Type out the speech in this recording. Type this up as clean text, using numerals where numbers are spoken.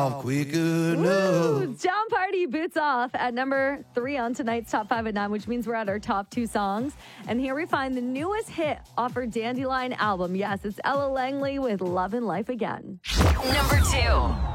quick Woo! enough. Down Party, Boots Off at number 3 on tonight's Top 5 at 9, which means we're at our top 2 songs. And here we find the newest hit off her Dandelion album. Yes, it's Ella Langley with Love and Life Again. Number 2.